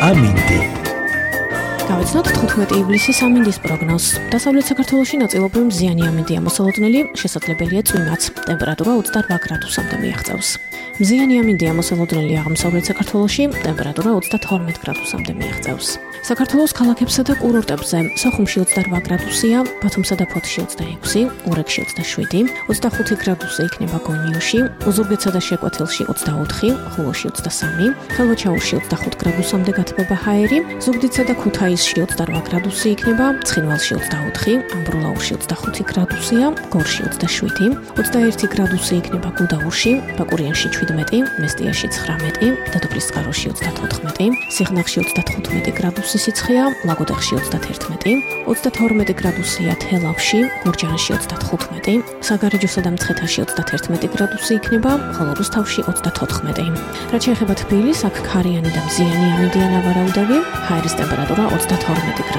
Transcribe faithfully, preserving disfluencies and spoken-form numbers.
ამინდი. გავიცნოთ თხუთმეტი ივლისის ამინდის პროგნოზს. დასავლეთ საქართველოში ნაწილობრივ მზიანი ამინდია მოსალოდნელი, შესაძლებელია წვიმაც. ტემპერატურა ოცდაოთხ გრადუსამდე მიაღწევს. მზიანი ამინდია მოსალოდნელი აღმოსავლეთ საქართველოში, ტემპერატურა ოცდათორმეტ გრადუსამდე მიაღწევს. საქართველოს ქალაქებსა და კურორტებზე სოხუმში ოცდაოთხ გრადუსია, ბათუმსა და ფოთში ოცდაექვსი, ურეკში ოცდაშვიდი, ოცდახუთი გრადუსი იქნება გონიოში, ოზურგეთსა და შეკვეთილში ოცდაოთხი, ხულოში ოცდასამი, ხელვაჩაურში ოცდახუთ გრადუსამდე გათბება ჰაერი, ზუგდიდსა და ქუთაისში ოცდარვა გრადუსი იქნება, ცხინვალში ოცდაოთხი, ამბროლაურში ოცდახუთი გრადუსია, გორში ოცდაშვიდი, ოცდაერთი გრადუსი იქნება გუდაურში, ბაკურიანში შვიდმეტი, მესტიაში ცხრამეტი, დედოფლისწყაროში ოცდათოთხმეტი, სიღნაღში ოცდათხუთმეტი გრადუსი სიცხეა, ლაგოდეხში ოცდაათერთმეტი, ოცდათორმეტი გრადუსია თელავში, გურჯაანში ოცდათხუთმეტი, საგარეჯოსა და მცხეთაში ოცდაათერთმეტი გრადუსი იქნება, ხოლო რუსთავში ოცდათოთხმეტი. რაც შეეხება თბილისს, აქ ქარიანი და მზიანი ამინდია ნავარაუდევი, ჰაერის ტემპერატურა ოცდათორმეტი გრადუსი.